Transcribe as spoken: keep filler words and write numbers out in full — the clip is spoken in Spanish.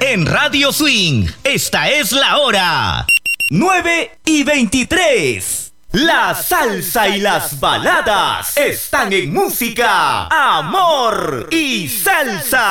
En Radio Swing, esta es la hora. nueve y veintitrés. La salsa y las baladas están en música, amor y salsa.